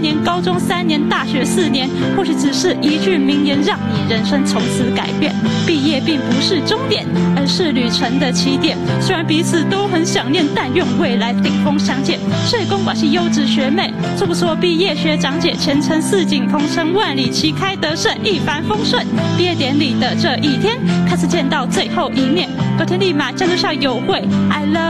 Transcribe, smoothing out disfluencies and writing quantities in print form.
年高中3年，大学4年，或许只是一句名言，让你人生从此改变。毕业并不是终点，而是旅程的起点。虽然彼此都很想念，但愿未来顶峰相见。社工管系优质学妹，错不错？毕业学长姐，前程似锦，鹏程万里，旗开得胜，一帆风顺。毕业典礼的这一天，开始见到最后一面，隔天立马加入校友会。I love